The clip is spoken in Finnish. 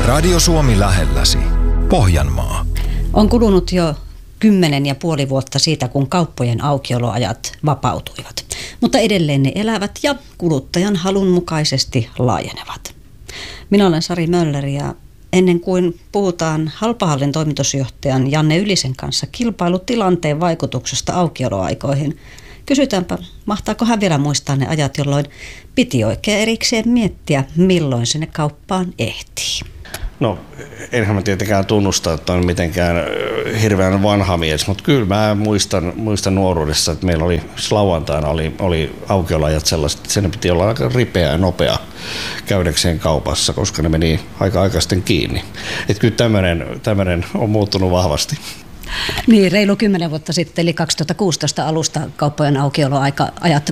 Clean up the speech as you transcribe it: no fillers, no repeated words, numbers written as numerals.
Radio Suomi lähelläsi. Pohjanmaa. On kulunut jo 10,5 vuotta siitä, kun kauppojen aukioloajat vapautuivat. Mutta edelleen ne elävät ja kuluttajan halun mukaisesti laajenevat. Minä olen Sari Möller ja ennen kuin puhutaan Halpahallin toimitusjohtajan Janne Ylisen kanssa kilpailutilanteen vaikutuksesta aukioloaikoihin, kysytäänpä, mahtaako hän vielä muistaa ne ajat, jolloin piti oikein erikseen miettiä, milloin sinne kauppaan ehtii. No, enhän mä tietenkään tunnusta, että on mitenkään hirveän vanha mies, mutta kyllä mä muistan nuoruudessa, että meillä oli lauantaina oli aukioloajat sellaiset, että sen piti olla aika ripeä ja nopea käydäkseen kaupassa, koska ne meni aika aikaisten kiinni. Että kyllä tämmöinen on muuttunut vahvasti. Niin, reilu 10 vuotta sitten, eli 2016 alusta kauppojen aukioloajat